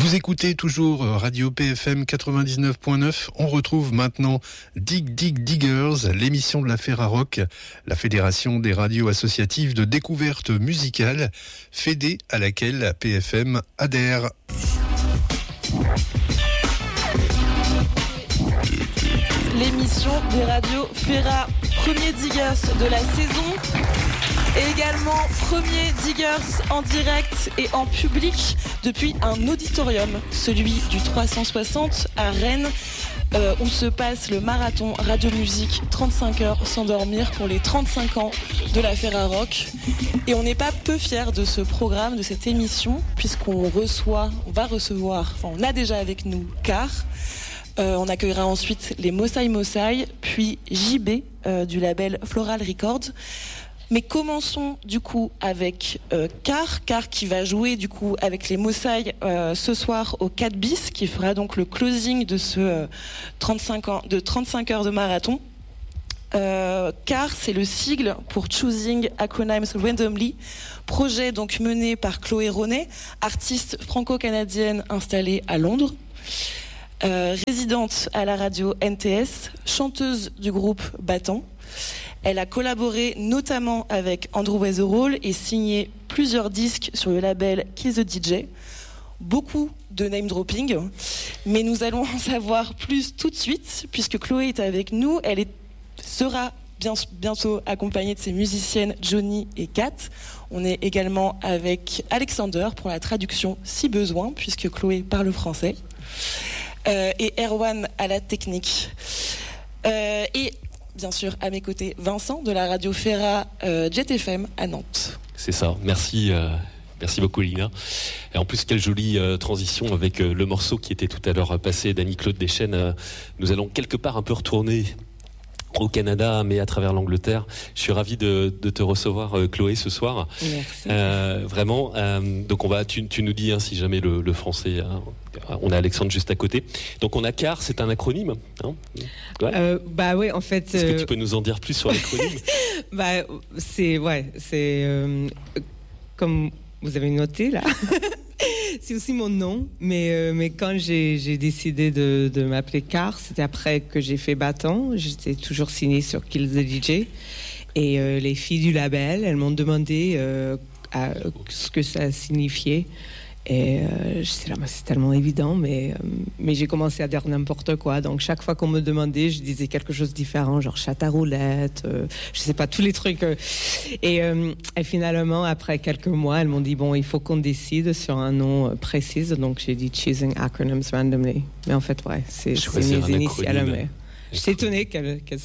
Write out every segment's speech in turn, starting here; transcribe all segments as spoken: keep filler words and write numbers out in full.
Vous écoutez toujours Radio P F M quatre-vingt-dix-neuf point neuf. On retrouve maintenant Dig Dig Diggers, l'émission de la Ferrarock, la fédération des radios associatives de découverte musicale, fédé à laquelle P F M adhère. L'émission des radios Ferra, premier Diggers de la saison. Et également premier Diggers en direct et en public depuis un auditorium, celui du trois cent soixante à Rennes, euh, où se passe le marathon Radio Musique trente-cinq heures sans dormir pour les trente-cinq ans de la Ferrarock. Et on n'est pas peu fiers de ce programme, de cette émission, puisqu'on reçoit, on va recevoir, enfin on a déjà avec nous Car. Euh, on accueillera ensuite les Mossai Mossai, puis J B euh, du label Floral Records. Mais commençons du coup avec euh, Car, Car qui va jouer du coup avec les Mossai euh, ce soir au quatre bis, qui fera donc le closing de ce euh, trente-cinq ans, de trente-cinq heures de marathon. Euh, Car, c'est le sigle pour Choosing Acronyms Randomly, projet donc mené par Chloé Ronet, artiste franco-canadienne installée à Londres. Euh, résidente à la radio N T S, chanteuse du groupe Battant. Elle a collaboré notamment avec Andrew Weatherall et signé plusieurs disques sur le label Kill the D J. Beaucoup de name dropping, mais nous allons en savoir plus tout de suite puisque Chloé est avec nous. Elle est, sera bien, bientôt accompagnée de ses musiciennes Johnny et Kat. On est également avec Alexander pour la traduction si besoin puisque Chloé parle français. Euh, et Erwan à la technique. Euh, et bien sûr, à mes côtés, Vincent de la radio Ferra euh, Jet F M à Nantes. C'est ça, merci, euh, merci beaucoup Lina. Et en plus, quelle jolie euh, transition avec euh, le morceau qui était tout à l'heure passé d'Annie-Claude Deschênes. Euh, nous allons quelque part un peu retourner au Canada, mais à travers l'Angleterre. Je suis ravi de, de te recevoir, euh, Chloé, ce soir. Merci. Euh, vraiment. Euh, donc on va, tu, tu nous dis hein, si jamais le, le français. Hein, on a Alexandre juste à côté. Donc on a Car, c'est un acronyme. Hein ouais. euh, bah oui, en fait. Est-ce euh... que tu peux nous en dire plus sur l'acronyme? Bah c'est ouais, c'est euh, comme vous avez noté là. C'est aussi mon nom, mais, euh, mais quand j'ai, j'ai décidé de, de m'appeler Car, c'était après que j'ai fait Battant. J'étais toujours signée sur Kill the D J. Et euh, les filles du label, elles m'ont demandé euh, à, ce que ça signifiait. Et euh, j'étais là, c'est tellement évident, mais, euh, mais j'ai commencé à dire n'importe quoi. Donc chaque fois qu'on me demandait, je disais quelque chose de différent, genre chat à roulette, euh, je sais pas, tous les trucs. Euh. Et, euh, et finalement, après quelques mois, elles m'ont dit, bon, il faut qu'on décide sur un nom précis. Donc j'ai dit Choosing Acronyms Randomly. Mais en fait, ouais, c'est, c'est mes initiales. Mais j'étais étonnée qu'elles... qu'elles...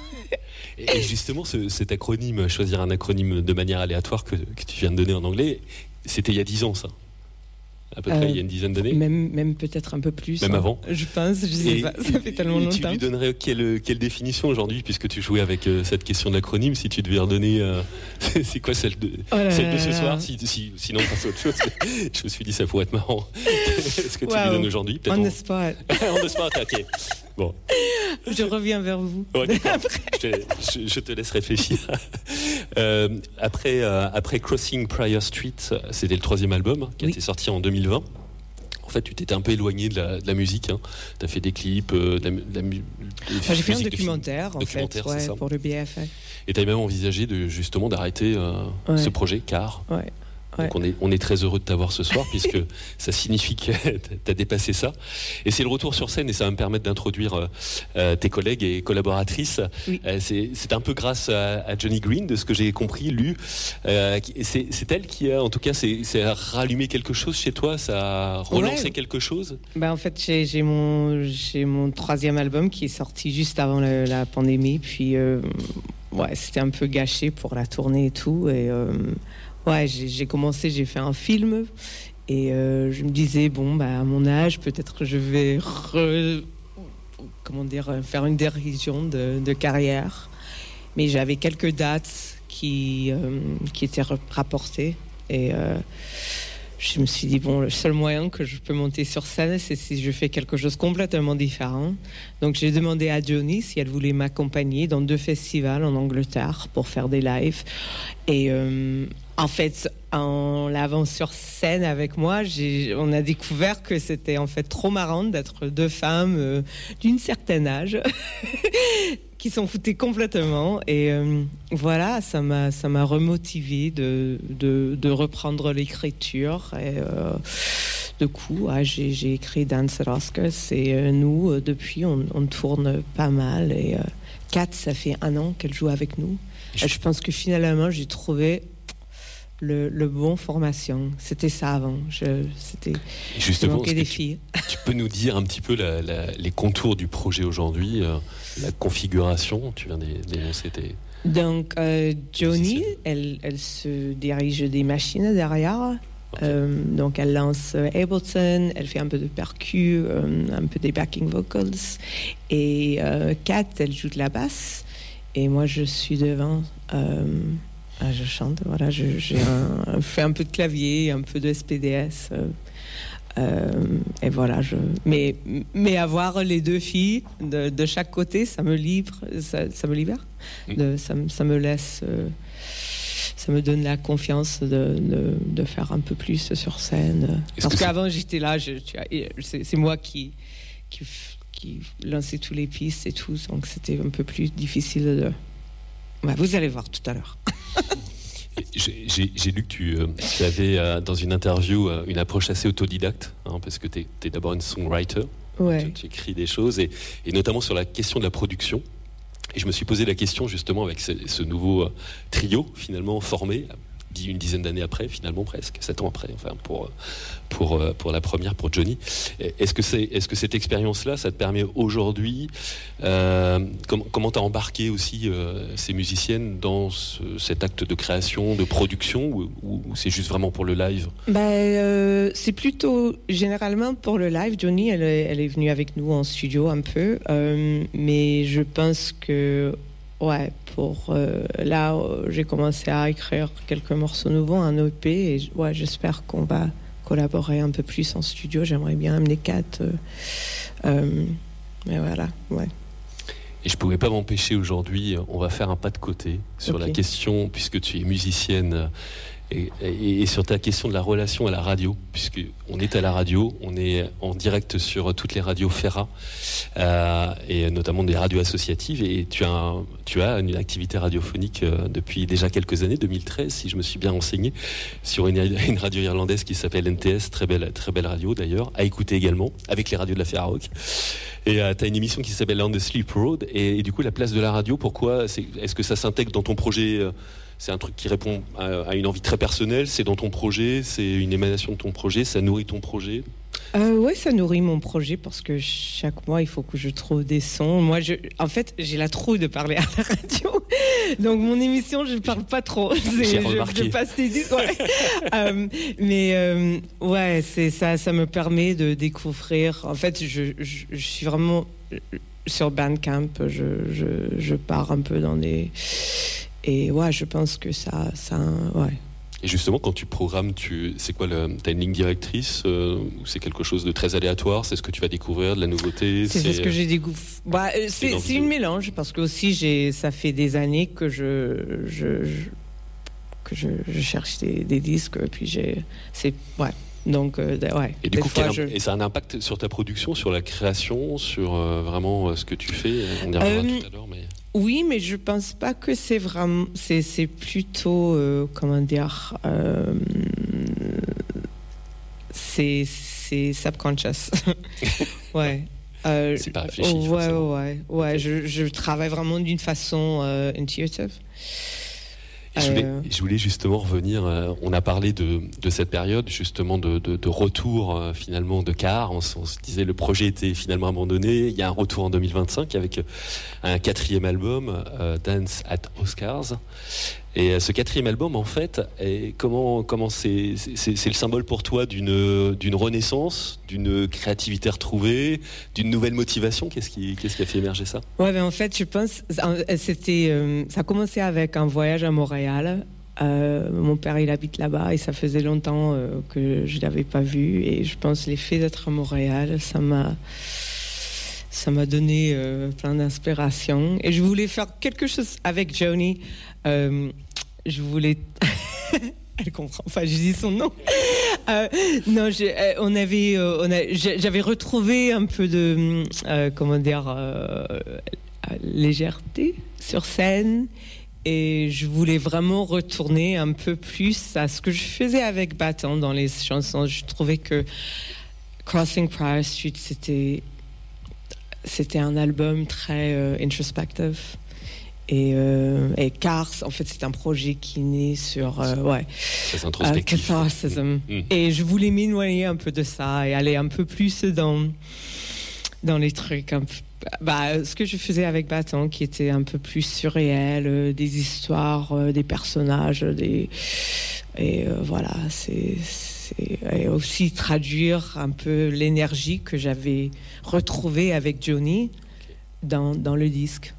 Et justement, ce, cet acronyme, choisir un acronyme de manière aléatoire que, que tu viens de donner en anglais, c'était il y a dix ans, ça? À peu près, euh, il y a une dizaine d'années. Même, même peut-être un peu plus. Même hein, avant. Je pense, je sais et, pas. Ça fait tellement et longtemps. Tu lui donnerais quelle, quelle définition aujourd'hui, puisque tu jouais avec euh, cette question d'acronyme, si tu devais redonner. Euh, c'est quoi celle de, oh celle de ce soir si, si, sinon, on passe à autre chose. Je me suis dit, ça pourrait être marrant. Est-ce que tu wow. lui donnes aujourd'hui? Peut-être On on... the spot. On the spot, ok. Bon. Je reviens vers vous. Ouais, je, te, je, je te laisse réfléchir. Euh, après, euh, après Crossing Prior Street, c'était le troisième album qui a oui. été sorti en deux mille vingt. En fait, tu t'étais un peu éloigné de la, de la musique. Hein. Tu as fait des clips, euh, de la, de la, de enfin, j'ai fait un documentaire, en documentaire, fait, ouais, ça. pour le B F A. Et tu as même envisagé de, justement d'arrêter euh, ouais. ce projet, Car. Ouais. Donc ouais. on, est, on est très heureux de t'avoir ce soir puisque ça signifie que tu as dépassé ça. Et c'est le retour sur scène et ça va me permettre d'introduire euh, tes collègues et collaboratrices. Oui. Euh, c'est, c'est un peu grâce à, à Johnny Green, de ce que j'ai compris, lu. Euh, c'est, c'est elle qui a, en tout cas, c'est, c'est a rallumé quelque chose chez toi, ça a relancé ouais. quelque chose. Ben, en fait, j'ai, j'ai, mon, j'ai mon troisième album qui est sorti juste avant la, la pandémie. Puis, euh, ouais, c'était un peu gâché pour la tournée et tout. Et... Euh, Ouais, j'ai, j'ai commencé, j'ai fait un film et euh, je me disais, bon, bah, à mon âge, peut-être que je vais re, comment dire, faire une dérision de, de carrière. Mais j'avais quelques dates qui, euh, qui étaient rapportées et euh, je me suis dit, bon, le seul moyen que je peux monter sur scène, c'est si je fais quelque chose complètement différent. Donc, j'ai demandé à Johnny si elle voulait m'accompagner dans deux festivals en Angleterre pour faire des lives. Et... Euh, En fait, en l'avant sur scène avec moi, j'ai, on a découvert que c'était en fait trop marrant d'être deux femmes euh, d'une certaine âge qui s'en foutaient complètement. Et euh, voilà, ça m'a, ça m'a remotivé de, de, de reprendre l'écriture. Et euh, du coup, ouais, j'ai, j'ai écrit Dance at Oscars. Et euh, nous, euh, depuis, on, on tourne pas mal. Et euh, Kat, ça fait un an qu'elle joue avec nous. Et je pense que finalement, j'ai trouvé Le, le bon formation, c'était ça avant. Je, c'était, Justement, manquait des tu, filles. Tu peux nous dire un petit peu la, la, les contours du projet aujourd'hui, euh, la configuration. Tu viens d'énoncer tes. Donc, euh, Joni, elle, elle se dirige des machines derrière. Okay. Euh, donc, elle lance Ableton, elle fait un peu de percu, euh, un peu des backing vocals. Et euh, Kat, elle joue de la basse. Et moi, je suis devant. Euh, Ah, je chante, voilà, je, j'ai un, fait un peu de clavier, un peu de S P D S, euh, euh, et voilà. Je, mais, mais avoir les deux filles de, de chaque côté, ça me libère, ça, ça me libère, de, ça, ça me laisse, euh, ça me donne la confiance de, de, de faire un peu plus sur scène. Est-ce Parce qu'avant j'étais là, je, tu vois, c'est, c'est moi qui, qui, qui lançais tous les pistes et tout, donc c'était un peu plus difficile de. Ouais, vous allez voir tout à l'heure. J'ai, j'ai, j'ai lu que tu, euh, tu avais euh, dans une interview euh, une approche assez autodidacte, hein, parce que tu es d'abord une songwriter, ouais. tu, tu écris des choses, et, et notamment sur la question de la production. Et je me suis posé la question justement avec ce, ce nouveau euh, trio finalement formé, une dizaine d'années après, finalement presque, sept ans après, enfin pour, pour, pour la première, pour Joni. Est-ce que, c'est, est-ce que cette expérience-là, ça te permet aujourd'hui, euh, com- comment tu as embarqué aussi euh, ces musiciennes dans ce, cet acte de création, de production, ou, ou, ou c'est juste vraiment pour le live ? Ben, euh, c'est plutôt généralement pour le live. Joni, elle, elle est venue avec nous en studio un peu, euh, mais je pense que ouais, pour euh, là, euh, j'ai commencé à écrire quelques morceaux nouveaux, un E P, et ouais, j'espère qu'on va collaborer un peu plus en studio. J'aimerais bien amener Kat. Euh, euh, mais voilà, ouais. Et je ne pouvais pas m'empêcher aujourd'hui, on va faire un pas de côté sur okay. la question, puisque tu es musicienne, et, et, et sur ta question de la relation à la radio, puisqu'on est à la radio, on est en direct sur toutes les radios Fera, euh, et notamment des radios associatives, et tu as, un, tu as une activité radiophonique euh, depuis déjà quelques années, deux mille treize, si je me suis bien renseigné, sur une, une radio irlandaise qui s'appelle N T S, très belle, très belle radio d'ailleurs, à écouter également, avec les radios de la Fera Rock. Et euh, tu as une émission qui s'appelle On the Sleep Road, et, et du coup la place de la radio, pourquoi c'est, est-ce que ça s'intègre dans ton projet euh, c'est un truc qui répond à, à une envie très personnelle, c'est dans ton projet, c'est une émanation de ton projet, ça nourrit ton projet ? euh, Oui, ça nourrit mon projet parce que chaque mois, il faut que je trouve des sons. Moi, je, en fait, j'ai la trouille de parler à la radio. Donc, mon émission, je ne parle pas trop. C'est, j'ai je, remarqué. Je passe tes disques, ouais. euh, mais euh, ouais, c'est, ça, ça me permet de découvrir. En fait, je, je, je suis vraiment sur Bandcamp. Je, je, je pars un peu dans des... Et ouais, je pense que ça, ça, ouais. Et justement, quand tu programmes, tu, c'est quoi le, t'as une ligne directrice euh, ou c'est quelque chose de très aléatoire ? C'est ce que tu vas découvrir, de la nouveauté ? C'est, c'est ce que j'ai découvert. Bah, c'est, c'est une mélange parce que aussi j'ai, ça fait des années que je, je, je que je, je cherche des, des disques, puis j'ai, c'est ouais. Donc, euh, ouais. Et du coup, fois, quel, je... et ça a un impact sur ta production, sur la création, sur euh, vraiment euh, ce que tu fais. On y reviendra euh, tout à l'heure, mais. Oui, mais je pense pas que c'est vraiment. C'est, c'est plutôt euh, comment dire. Euh, c'est, c'est subconscious. ouais. Euh, c'est pas réfléchi. Ouais, forcément. ouais, ouais. Je, je travaille vraiment d'une façon euh, intuitive. Je voulais, je voulais justement revenir, euh, on a parlé de, de cette période justement de, de, de retour euh, finalement de Car, on, on se disait le projet était finalement abandonné, il y a un retour en deux mille vingt-cinq avec un quatrième album, euh, Dance at Oscars. Et ce quatrième album, en fait, est, comment, comment c'est, c'est, c'est le symbole pour toi d'une, d'une renaissance, d'une créativité retrouvée, d'une nouvelle motivation ? Qu'est-ce qui, qu'est-ce qui a fait émerger ça ? Ouais, ben en fait, je pense, c'était, euh, ça a commencé avec un voyage à Montréal. Euh, mon père, il habite là-bas et ça faisait longtemps euh, que je l'avais pas vu. Et je pense l'effet d'être à Montréal, ça m'a, ça m'a donné euh, plein d'inspiration. Et je voulais faire quelque chose avec Joni. Euh, je voulais Elle comprend. Enfin, je dis son nom. Euh, non, je, euh, on avait, euh, on a, j'avais retrouvé un peu de, euh, comment dire, euh, légèreté sur scène, et je voulais vraiment retourner un peu plus à ce que je faisais avec Battant dans les chansons. Je trouvais que Crossing Prior Street, c'était, c'était un album très euh, introspectif. Et, euh, et Cars, en fait, c'est un projet qui naît sur euh, ouais, euh, catharsis. Mmh. Et je voulais m'éloigner un peu de ça et aller un peu plus dans, dans les trucs. Un peu, bah, ce que je faisais avec Battant, qui était un peu plus surréel, euh, des histoires, euh, des personnages. Des, et euh, voilà, c'est, c'est et aussi traduire un peu l'énergie que j'avais retrouvée avec Johnny dans, dans le disque.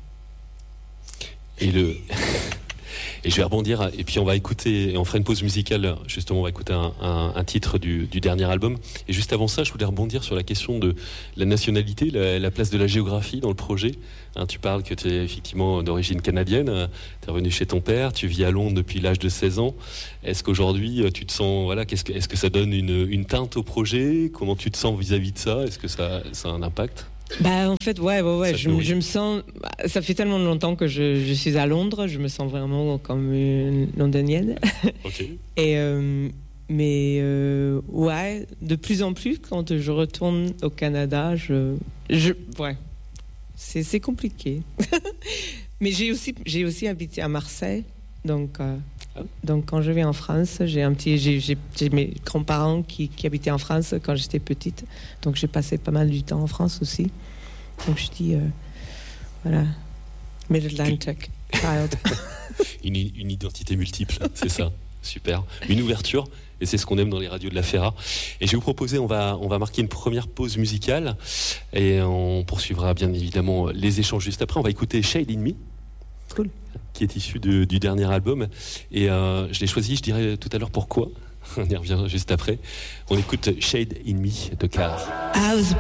Et, le... et je vais rebondir, et puis on va écouter, et on fera une pause musicale, justement, on va écouter un, un, un titre du, du dernier album. Et juste avant ça, je voulais rebondir sur la question de la nationalité, la, la place de la géographie dans le projet. Hein, tu parles que tu es effectivement d'origine canadienne, tu es revenu chez ton père, tu vis à Londres depuis l'âge de seize ans. Est-ce qu'aujourd'hui, tu te sens, voilà, qu'est-ce que, est-ce que ça donne une, une teinte au projet ? Comment tu te sens vis-à-vis de ça ? Est-ce que ça, ça a un impact ? Bah, en fait, ouais, ouais, ouais. Je, je me sens. Ça fait tellement longtemps que je, je suis à Londres, je me sens vraiment comme une londonienne. Okay. Et euh, mais euh, ouais, de plus en plus, quand je retourne au Canada, je, je ouais, c'est, c'est compliqué. Mais j'ai aussi, j'ai aussi habité à Marseille, donc. Euh, Donc quand je vais en France, j'ai un petit, j'ai, j'ai, j'ai mes grands-parents qui, qui habitaient en France quand j'étais petite, donc j'ai passé pas mal du temps en France aussi. Donc je dis, euh, voilà, Mid-Atlantic child. une, une identité multiple, c'est ça, super. Une ouverture, et c'est ce qu'on aime dans les radios de la Ferra. Et je vais vous proposer, on va, on va marquer une première pause musicale, et on poursuivra bien évidemment les échanges juste après. On va écouter Shade in Me. Cool. Qui est issu de, du dernier album. Et euh, je l'ai choisi, je dirais tout à l'heure pourquoi. On y revient juste après. On écoute Shade in Me de Car. I was